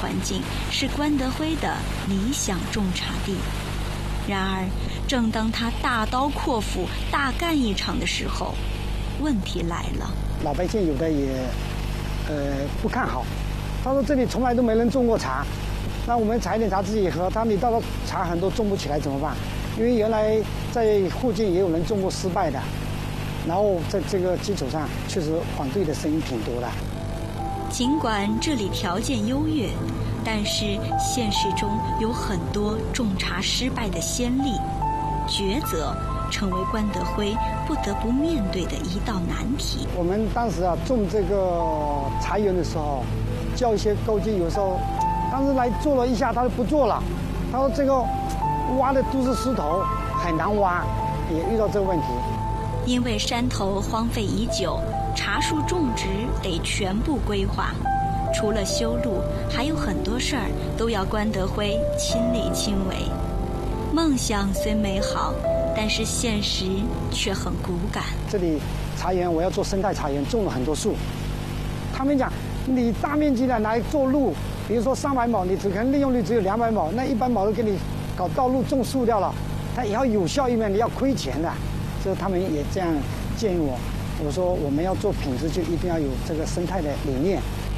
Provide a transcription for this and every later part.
环境是关德辉的理想种茶地。然而，正当他大刀阔斧大干一场的时候，问题来了。 老百姓有的也不看好，他说这里从来都没人种过茶，那我们采点茶自己喝，他你到了茶很多种不起来怎么办？因为原来在附近也有人种过失败的，然后在这个基础上，确实反对的声音挺多的。 尽管这里条件优越，但是现实中有很多种茶失败的先例，抉择成为关德辉不得不面对的一道难题。 我们当时种这个茶园的时候，叫一些高级，有时候当时来做了一下，他就不做了。他说这个挖的都是石头，很难挖，也遇到这个问题。 因为山头荒废已久，茶树种植得全部规划，除了修路，还有很多事儿都要关德辉亲力亲为。梦想虽美好，但是现实却很骨感。 这里茶园我要做生态茶园，种了很多树。他们讲你大面积的来做路，比如说300亩，你只可能利用率只有200亩，那100亩都给你搞道路种树掉了，它也要有效一面，你要亏钱的。所以他们也这样建议我。我说我们要做品质，就一定要有这个生态的理念。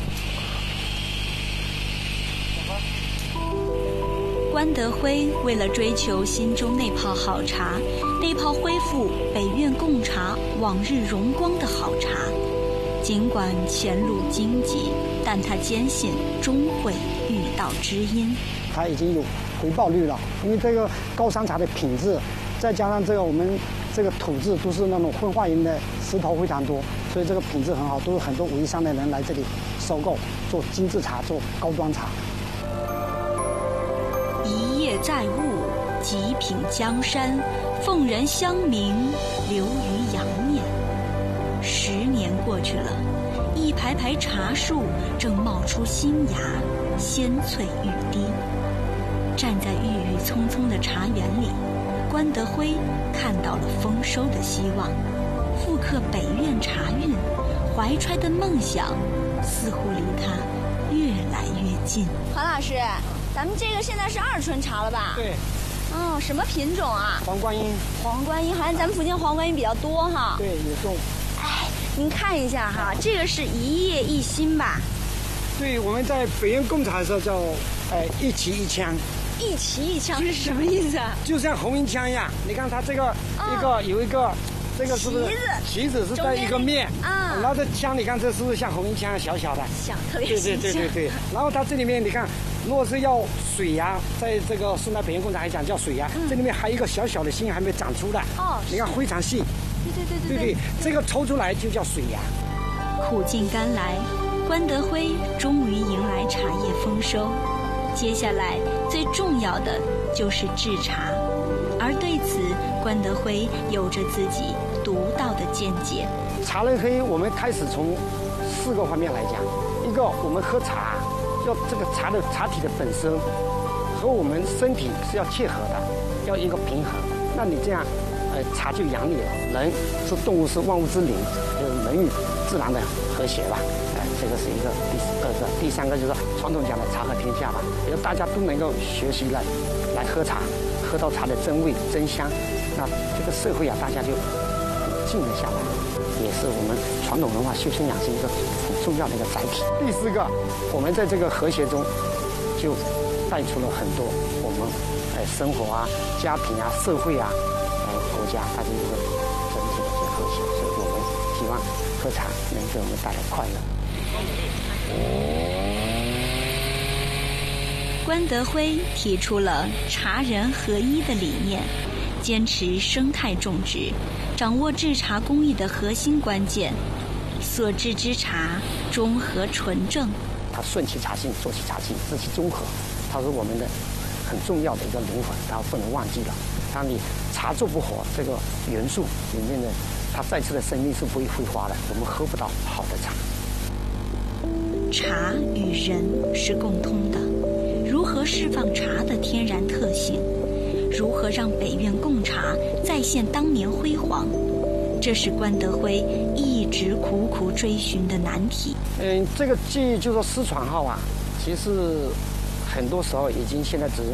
关德辉为了追求心中那泡好茶，那泡恢复北苑贡茶往日荣光的好茶，尽管前路荆棘，但他坚信终会遇到知音。 它已经有回报率了，因为这个高山茶的品质，再加上这个我们这个土质都是那种混化型的石头非常多，所以这个品质很好，都是很多微商的人来这里收购，做精致茶，做高端茶。 一叶载物，极品江山，奉人香名，流于阳面。10年过去了，一排排茶树正冒出新芽，鲜翠欲滴。站在郁郁葱葱的茶园里，关德辉看到了丰收的希望，复刻北苑茶韵，怀揣的梦想似乎离他越来越近。 黄老师，咱们这个现在是2春茶了吧？ 对。 哦，什么品种啊？ 黄观音。 黄观音，好像咱们福建黄观音比较多哈。 对，有种。 哎，您看一下哈，这个是一叶一心吧？ 对，我们在北苑贡茶的时候叫一旗一枪。 一旗一枪是什么意思啊？ 就像红缨枪一样，你看它这个有一个，这个是不是旗子是在一个面啊？然后这枪你看这是不是像红缨枪小小的？ 像，特别形象。 对。然后它这里面你看，如果是要水芽，在这个宋代北苑贡茶还讲叫水芽，这里面还有一个小小的心还没长出来。哦。你看非常细。对，这个抽出来就叫水芽。 苦尽甘来，关德辉终于迎来茶叶丰收。接下来最重要的就是制茶，而对此关德辉有着自己独到的见解。 茶类可以，我们开始从4个方面来讲。一个，我们喝茶要这个茶的茶体的本身和我们身体是要切合的，要一个平衡。那你这样，茶就养你了。人是动物，是万物之灵，就是人与自然的和谐吧。这个是一个第2个，第3个就是传统讲的茶和天下吧，也就大家都能够学习来喝茶，喝到茶的真味真香，那这个社会大家就静了下来，也是我们传统文化修身养性一个很重要的一个载体。第4个，我们在这个和谐中就带出了很多我们生活家庭社会国家大家一个整体的一个和谐，所以我们希望喝茶能给我们带来快乐。 关德辉提出了茶人合一的理念，坚持生态种植，掌握制茶工艺的核心关键，所制之茶中和纯正。 它顺其茶性，做其茶性，自其中和，它是我们的很重要的一个灵魂，它不能忘记了。当你茶做不活，这个元素里面的它再次的生命是不会挥发的，我们喝不到好的茶。 茶与人是共通的，如何释放茶的天然特性？如何让北苑贡茶再现当年辉煌？这是关德辉一直苦苦追寻的难题。 这个技艺就说失传后其实很多时候已经现在只